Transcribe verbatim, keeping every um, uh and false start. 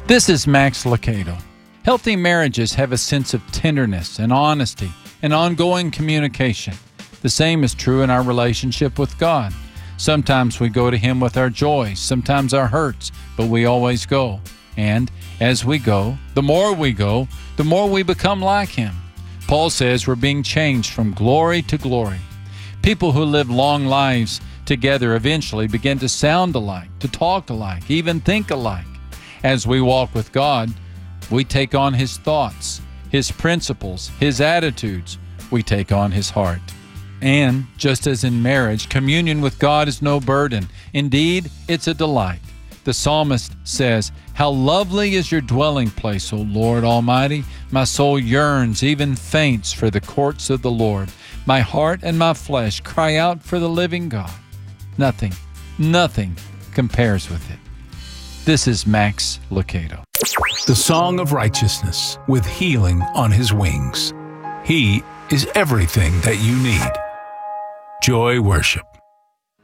This is Max Lucado. Healthy marriages have a sense of tenderness and honesty and ongoing communication. The same is true in our relationship with God. Sometimes we go to Him with our joys, sometimes our hurts, but we always go. And as we go, the more we go, the more we become like Him. Paul says we're being changed from glory to glory. People who live long lives together eventually begin to sound alike, to talk alike, even think alike. As we walk with God, we take on His thoughts, His principles, His attitudes. We take on His heart. And just as in marriage, communion with God is no burden. Indeed, it's a delight. The psalmist says, "How lovely is your dwelling place, O Lord Almighty! My soul yearns, even faints, for the courts of the Lord. My heart and my flesh cry out for the living God." Nothing, nothing compares with it. This is Max Lucado. The Song of Righteousness, with healing on His wings. He is everything that you need. Joy Worship.